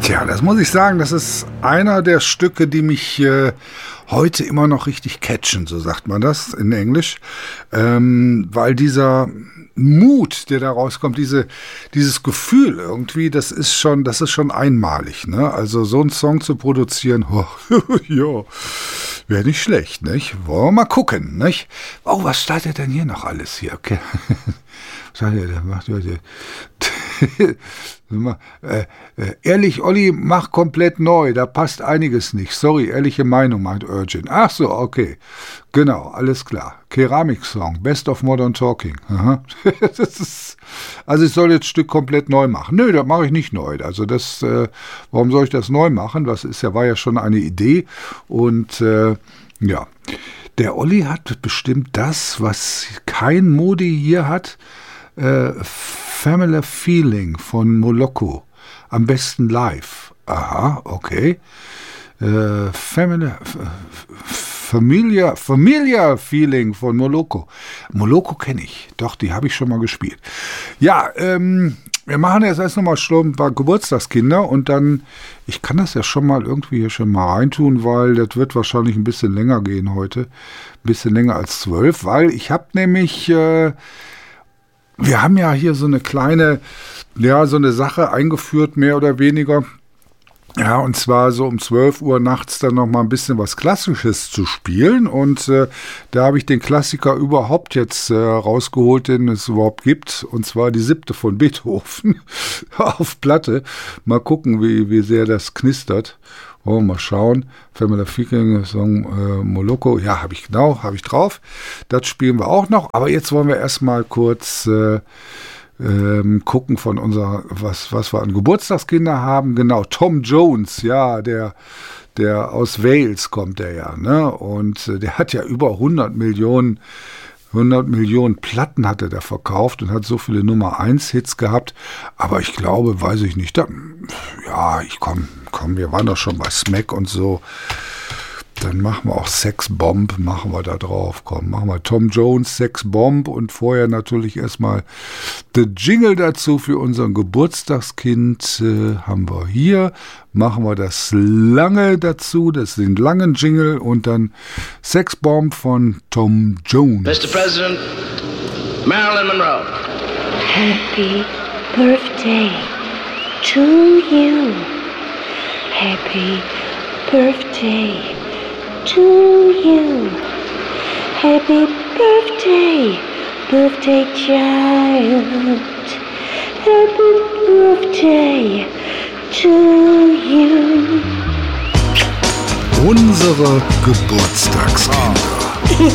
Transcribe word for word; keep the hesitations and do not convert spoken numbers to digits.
Tja, das muss ich sagen, das ist einer der Stücke, die mich äh, heute immer noch richtig catchen, so sagt man das in Englisch, ähm, weil dieser Mut, der da rauskommt, diese, dieses Gefühl irgendwie, das ist schon, das ist schon einmalig, ne? Also so einen Song zu produzieren, oh, ja, wäre nicht schlecht, nicht? Wollen wir mal gucken, nicht? Oh, was startet denn hier noch alles hier? Okay. Was hat der macht heute? äh, äh, ehrlich, Olli, mach komplett neu, da passt einiges nicht. Sorry, ehrliche Meinung, meint Urgent. Ach so, okay. Genau, alles klar. Keramik-Song, Best of Modern Talking. Aha. Das ist, also ich soll jetzt das Stück komplett neu machen. Nö, das mache ich nicht neu. Also das, äh, warum soll ich das neu machen? Das ist ja, war ja schon eine Idee. Und äh, ja, der Olli hat bestimmt das, was kein Modi hier hat. Äh, Familiar Feeling von Moloko. Am besten live. Aha, okay. Äh, Familiar, Familiar, Familiar Feeling von Moloko. Moloko kenne ich. Doch, die habe ich schon mal gespielt. Ja, ähm, wir machen jetzt erst nochmal ein paar Geburtstagskinder und dann, ich kann das ja schon mal irgendwie hier schon mal reintun, weil das wird wahrscheinlich ein bisschen länger gehen heute. Ein bisschen länger als zwölf, weil ich habe nämlich... Äh, Wir haben ja hier so eine kleine, ja, so eine Sache eingeführt, mehr oder weniger. Ja, und zwar so um zwölf Uhr nachts dann noch mal ein bisschen was Klassisches zu spielen. Und äh, da habe ich den Klassiker überhaupt jetzt äh, rausgeholt, den es überhaupt gibt. Und zwar die siebte von Beethoven auf Platte. Mal gucken, wie, wie sehr das knistert. Oh, mal schauen. Familiar Feeling, Song äh, Moloko. Ja, habe ich genau, habe ich drauf. Das spielen wir auch noch. Aber jetzt wollen wir erstmal kurz äh, ähm, gucken von unserer, was, was wir an Geburtstagskinder haben. Genau, Tom Jones, ja, der, der aus Wales kommt der ja, ne? Und äh, der hat ja über hundert Millionen hundert Millionen Platten hat er da verkauft und hat so viele Nummer eins Hits gehabt. Aber ich glaube, weiß ich nicht, da, ja, ich komm, komm, wir waren doch schon bei Smack und so. Dann machen wir auch Sex Bomb, machen wir da drauf. Komm, machen wir Tom Jones, Sex Bomb und vorher natürlich erstmal den Jingle dazu für unseren Geburtstagskind äh, haben wir hier. Machen wir das lange dazu, das den langen Jingle und dann Sex Bomb von Tom Jones. Mister President, Marilyn Monroe. Happy birthday to you. Happy birthday to you. Happy birthday, birthday child. Happy birthday to you. Unsere Geburtstagskinder.